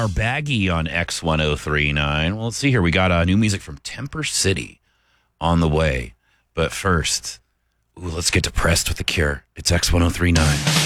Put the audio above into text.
our baggie on X1039. Well, let's see here. We got new music from Temper City on the way. But first, let's get depressed with The Cure. It's X1039.